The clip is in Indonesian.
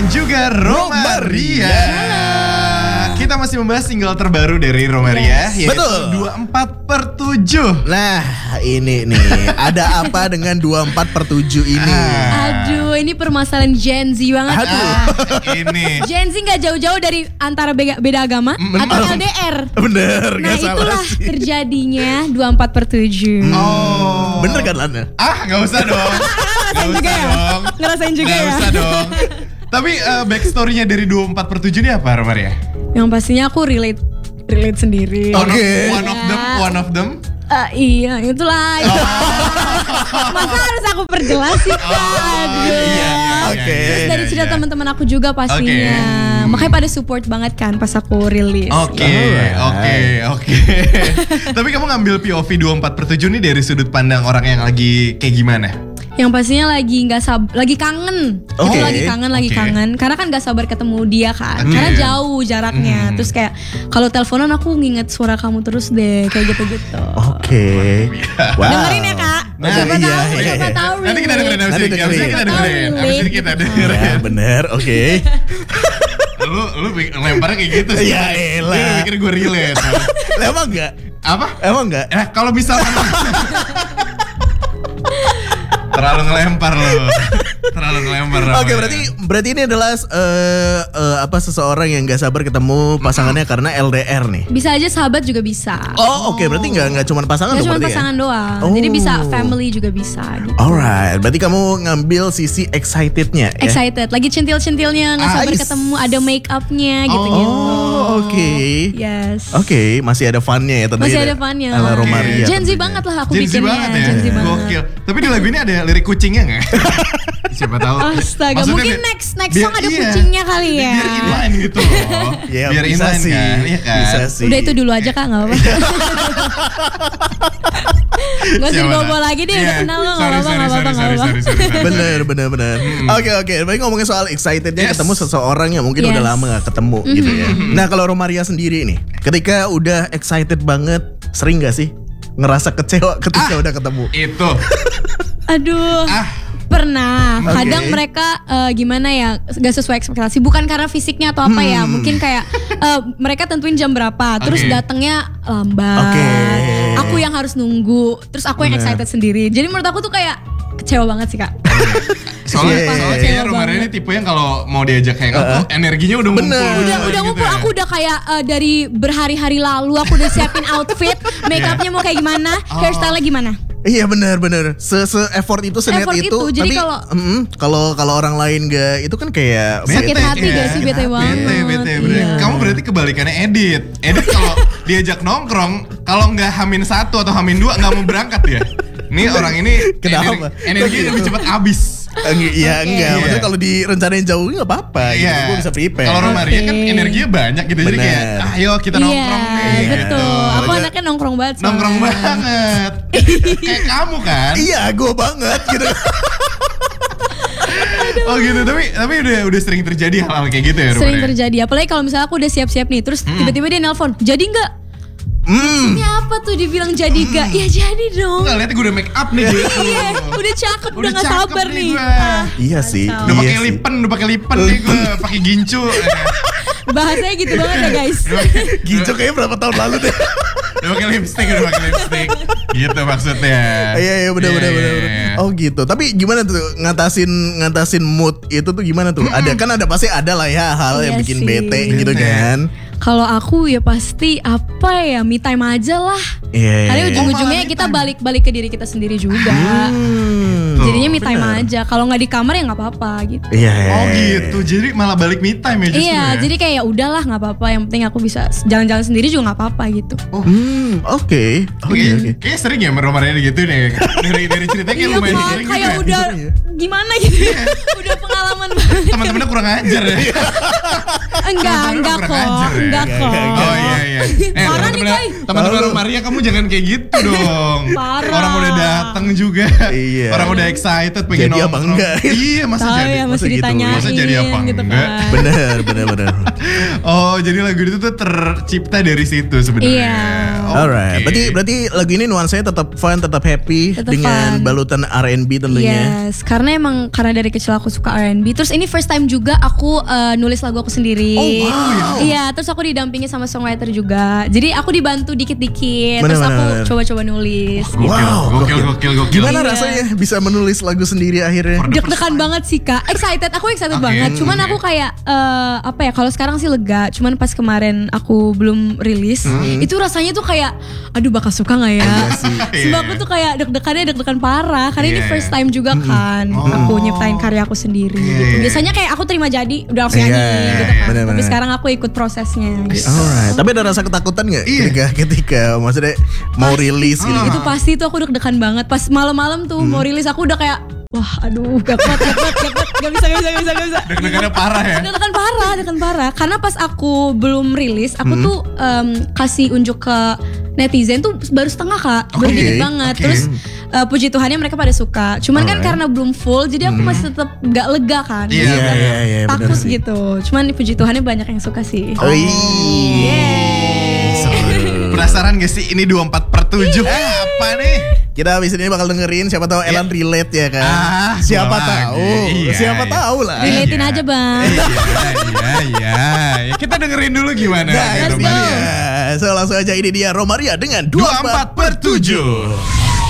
juga Romaria. Kita masih membahas single terbaru dari Romaria, yaitu Betul. 24/7. Nah, ini nih, ada apa dengan 24/7 ini? Aduh, ini permasalahan Gen Z banget. Ini Gen Z gak jauh-jauh dari antara beda agama atau LDR. Bener, Nah gak salah itulah sih. terjadinya 24/7. Oh, Bener kan Lana? gak usah dong. Gak usah dong. Ngerasain juga Gak ya. usah dong. Tapi backstory-nya dari 24/7 ini apa, Romaria? Yang pastinya aku relate sendiri. Oke. One of them. Iya, itulah. Masa harus aku perjelas sih kan? iya. Oke. Terus dari cerita teman-teman aku juga pastinya. Makanya pada support banget kan pas aku rilis. Oke. Tapi kamu ngambil POV 24/7 nih dari sudut pandang orang yang lagi kayak gimana? Yang pastinya lagi kangen. Oke. Itu lagi kangen. Karena kan gak sabar ketemu dia kan. Karena jauh jaraknya. Terus kayak kalau teleponan aku nginget suara kamu terus deh, kayak gitu-gitu. Oke. Wow. Dengerin ya Kak. Nah, Siapa tahu Nanti kita dengerin Nanti dengerin. Abis ini kita dengerin. Ya bener, oke. Lu lemparnya kayak gitu sih. Ya elah. Dia udah mikir gue relate. Emang enggak? Apa? Emang enggak? Kalau misalkan terlalu ngelempar lo. Oke, berarti ini adalah seseorang yang nggak sabar ketemu pasangannya karena LDR nih. Bisa aja sahabat juga bisa. Oh, oke, berarti nggak cuma pasangan Gak dong cuma berarti pasangan ya? doang. Oh. Jadi bisa family juga bisa gitu. Alright, berarti kamu ngambil sisi excitednya ya? Excited, lagi centil-centilnya, nggak sabar Nice. ketemu, ada make upnya gitu-gitu. Oh, oke. Yes. Oke, masih ada funnya ya tentunya. Masih ada funnya. Ala Romaria. Gen Z tentunya. banget lah aku Gen Z bikinnya. banget ya. Gen Z banget. Gokil. Tapi di lagu ini ada lirik kucingnya nggak? Siapa tahu. Astaga, Maksudnya mungkin biar- next biar- song ada kucingnya kali ya. Biar inline gitu loh. Ya, biar bisa inline sih. kan. Iya kan? Bisa sih. Udah itu dulu aja Kak, gak apa-apa. Gak usah dibawa lagi deh, udah kenal lo, gak apa-apa. Bener. Oke. Berarti ngomongin soal excitednya Yes. ketemu seseorang yang mungkin udah Yes. lama gak ketemu gitu ya. Nah kalau Romaria sendiri nih, ketika udah excited banget, sering gak sih ngerasa kecewa ketika udah ketemu? Itu. Aduh. Pernah, Oke. kadang mereka gimana ya, gak sesuai ekspektasi. Bukan karena fisiknya atau apa ya, mungkin kayak mereka tentuin jam berapa, terus Oke. datangnya lambat. Oke. Aku yang harus nunggu, terus aku yang excited sendiri. Jadi menurut aku tuh kayak kecewa banget sih Kak. Soalnya Kecewa kayaknya Romaria banget. ini tipe yang kalau mau diajak hangout tuh energinya udah ngumpul. Bener. Udah gitu ngumpul, ya. aku udah kayak dari berhari-hari lalu aku udah siapin outfit, make upnya mau kayak gimana, hairstyle-nya gimana. Iya benar. Se-effort itu, seniat Effort itu. itu, jadi kalau orang lain gak, itu kan kayak Sakit Bete, hati gak sih, bete banget. Bete. Iya. Kamu berarti kebalikannya Edit kalau diajak nongkrong, kalau nggak H-1 atau H-2 nggak mau berangkat ya. Nih orang ini Kenapa? energi lebih cepat habis. Iya enggak, Iya. maksudnya kalau direncanain jauh nggak apa-apa gitu. Gue bisa prepare. Kalau Romaria kan Oke. energinya banyak gitu. Jadi kayak Bener. ayo kita nongkrong Iya, nih gitu. betul. Aku Aja- anaknya nongkrong banget. soalnya. Nongkrong banget. Kayak kamu kan. Iya, gue banget gitu. Oh gitu, tapi udah sering terjadi hal-hal kayak gitu ya Romaria? Sering terjadi, apalagi kalau misalnya aku udah siap-siap nih, terus tiba-tiba dia nelpon, jadi nggak? Ini apa tuh dibilang jadi nggak? Ya jadi dong. Enggak, lihat gue udah make up nih gue. Iya, udah cakep, udah nggak cakep sabar nih. gue. Iya sih. Udah Iya pakai sih. lipen nih gue, pakai gincu. Bahasanya gitu banget ya guys. Gincu kayaknya berapa tahun lalu deh. Udah pakai lipstick. Gitu maksudnya. Iya benar. Oh gitu. Tapi gimana tuh ngatasin mood itu tuh gimana tuh? Ada pasti ada lah ya hal yang Iya bikin sih. bete gitu kan. Kalau aku ya pasti apa ya, me time aja lah. Iya. Karena ujung-ujungnya malah me kita time. balik ke diri kita sendiri juga. Jadinya me time aja. Kalau nggak di kamar ya nggak apa-apa gitu. Iya. Oh gitu, jadi malah balik me time ya justru Iya, ya? jadi kayak ya udahlah nggak apa-apa. Yang penting aku bisa jalan-jalan sendiri juga nggak apa-apa gitu. Oke. Kayaknya sering ya Romaria gitu nih. Dari ceritanya kayak Iya lumayan Kak, sering kayak juga. udah gimana gitu ya. Udah pengalaman banget. Teman-temannya kurang ajar ya. Enggak Teman-teman kok, kurang ajar ya? enggak kok. Oh iya. Parah nih, Boy. Teman-teman Romaria kamu jangan kayak gitu dong. Parah. Orang udah datang juga. Iya. Orang udah excited pengen Jadi apa nongkrong. enggak? Iya, masa Tahu jadi? ya, masa masih gitu? ditanyain Masa jadi apa gitu enggak? kan. Bener. Oh, jadi lagu itu tuh tercipta dari situ sebenarnya. Iya. Oke. Alright, berarti lagu ini nuansanya tetap fun, tetap happy Tetap dengan fun. balutan R&B tentunya. Yes, karena dari kecil aku suka R&B. Terus ini first time juga aku nulis lagu aku sendiri. Oh, wow. Iya, terus aku didampingi sama songwriter juga. Jadi aku dibantu dikit-dikit. Bener, Terus aku bener. coba-coba nulis. Gokil. Gimana Iya. rasanya bisa menulis lagu sendiri akhirnya? Deg-degan banget sih Kak. Aku excited banget. Cuman aku kayak apa ya? Kalau sekarang sih lega. Cuman pas kemarin aku belum rilis, itu rasanya tuh kayak, aduh bakal suka nggak ya? Sumpah aku tuh kayak deg-degan parah. Karena ini first time juga kan. Aku nyiptain karya aku sendiri. Gitu. Biasanya kayak aku terima jadi, udah langsung nyanyi gitu kan. bener-bener. Tapi sekarang aku ikut prosesnya. Gitu. Alright, tapi ada rasa ketakutan nggak ketika maksudnya mau rilis gitu? Itu pasti tuh aku deg-degan banget. Pas malam-malam tuh mau rilis aku udah kayak, wah aduh gak kuat, gak bisa. Deg-degannya parah ya. Deg-degan parah. Karena pas aku belum rilis, aku tuh kasih unjuk ke netizen tuh baru setengah Kak, baru dikit banget. Terus puji Tuhannya mereka pada suka. Cuman kan karena belum full, jadi aku masih tetap gak lega kan. Iya, Takut bener sih. gitu. Cuman puji Tuhannya banyak yang suka sih. Penasaran gak sih ini 24/7 apa nih? Kita abis ini bakal dengerin, siapa tahu Elan relate ya kan? Siapa tahu lah. Relatein aja Bang. Iya. Kita dengerin dulu gimana. Nah, Let's ini go. dia. So langsung aja, ini dia Romaria dengan 24/7.